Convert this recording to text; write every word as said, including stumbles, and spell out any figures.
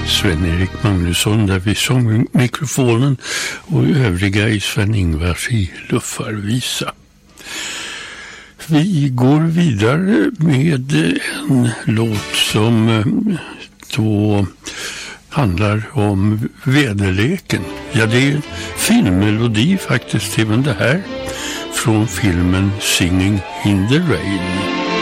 Sven-Erik Magnusson där vid sångmikrofonen och övriga i Sven-Ingvars i Luffarvisa. Vi går vidare med en låt som då handlar om väderleken. Ja, det är en filmmelodi faktiskt, även det här, från filmen Singing in the Rain.